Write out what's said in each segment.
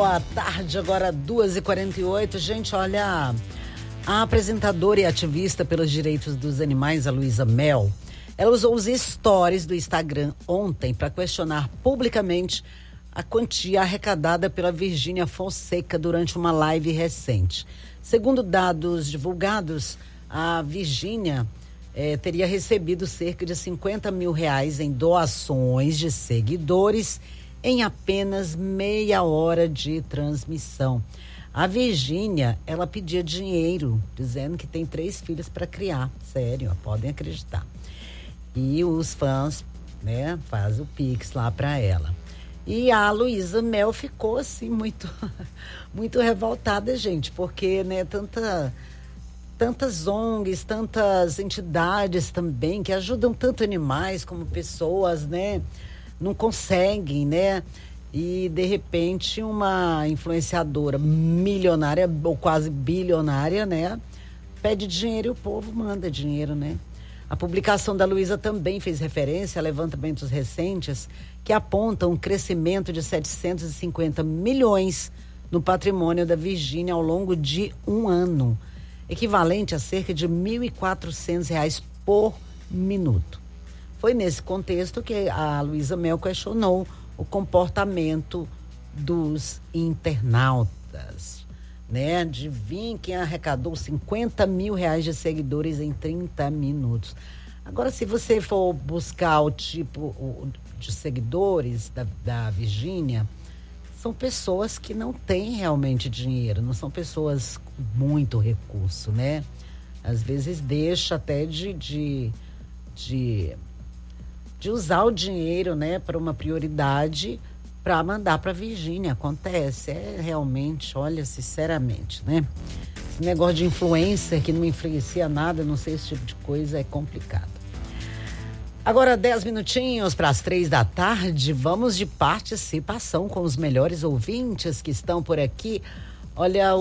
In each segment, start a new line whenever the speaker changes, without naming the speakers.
Boa tarde, agora 2h48. Gente, olha, a apresentadora e ativista pelos direitos dos animais, a Luísa Mel, ela usou os stories do Instagram ontem para questionar publicamente a quantia arrecadada pela Virgínia Fonseca durante uma live recente. Segundo dados divulgados, a Virgínia teria recebido cerca de R$50 mil em doações de seguidores em apenas meia hora de transmissão. A Virgínia, ela pedia dinheiro, dizendo que tem 3 filhos para criar. Sério, podem acreditar. E os fãs, né, fazem o Pix lá para ela. E a Luísa Mel ficou assim muito, muito revoltada, gente, porque, né, tantas ONGs, tantas entidades também que ajudam tanto animais como pessoas, né, não conseguem, né? E, de repente, uma influenciadora milionária ou quase bilionária, né, pede dinheiro e o povo manda dinheiro, né? A publicação da Luísa também fez referência a levantamentos recentes que apontam um crescimento de 750 milhões no patrimônio da Virgínia ao longo de um ano, equivalente a cerca de R$1.400 por minuto. Foi nesse contexto que a Luísa Mel questionou o comportamento dos internautas, né? Adivinha quem arrecadou R$50 mil de seguidores em 30 minutos. Agora, se você for buscar o tipo de seguidores da Virgínia, são pessoas que não têm realmente dinheiro, não são pessoas com muito recurso, né? Às vezes deixa até de usar o dinheiro, né, para uma prioridade para mandar para Virgínia. Acontece, realmente, olha, sinceramente, né? Esse negócio de influencer que não influencia nada, não sei, esse tipo de coisa é complicado. Agora 10 minutinhos para as 3 da tarde, vamos de participação com os melhores ouvintes que estão por aqui. Olha,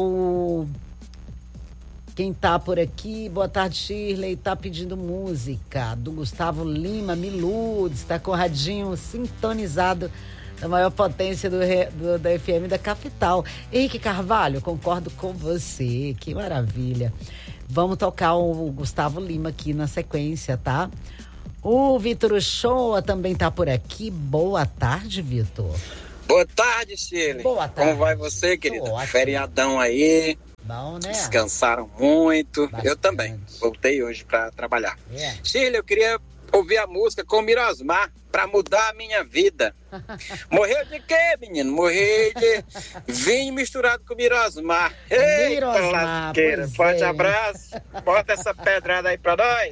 quem tá por aqui, boa tarde, Shirley, tá pedindo música do Gustavo Lima, Miludes, tá com o radinho sintonizado na maior potência da FM da capital. Henrique Carvalho, concordo com você, que maravilha. Vamos tocar o Gustavo Lima aqui na sequência, tá? O Vitor Uchoa também tá por aqui. Boa tarde, Vitor.
Boa tarde, Shirley.
Boa tarde.
Como vai você, querida? Feriadão aí.
Bom, né?
Descansaram muito.
Bastante.
Eu também. Voltei hoje para trabalhar.
Yeah.
Shirley, eu queria ouvir a música com Mirosmar para mudar a minha vida. Morreu de quê, menino? Morreu de vinho misturado com Mirosmar. Eita,
Mirosmar,
lasqueira. Forte abraço. Bota essa pedrada aí para nós.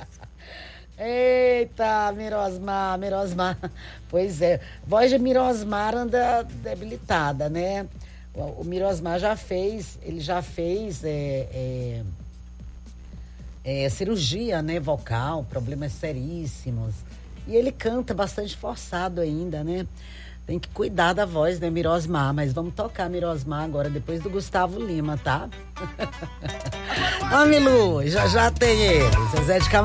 Eita, Mirosmar. Pois é. Voz de Mirosmar anda debilitada, né? O Mirosmar já fez cirurgia, né, vocal, problemas seríssimos. E ele canta bastante forçado ainda, né? Tem que cuidar da voz, né, Mirosmar? Mas vamos tocar Mirosmar agora, depois do Gustavo Lima, tá? Ó, Milu, já tem ele. Zezé de Camargo.